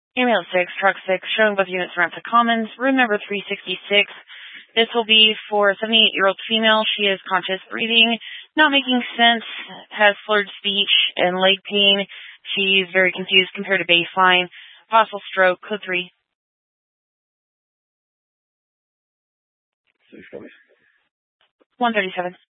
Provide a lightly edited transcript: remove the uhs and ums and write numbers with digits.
Ambulance 6, Truck 6, showing both units around the Commons, room number 366. This will be for a 78-year-old female. She is conscious breathing, not making sense, has slurred speech and leg pain. She's very confused compared to baseline. Possible stroke, code 3. 137.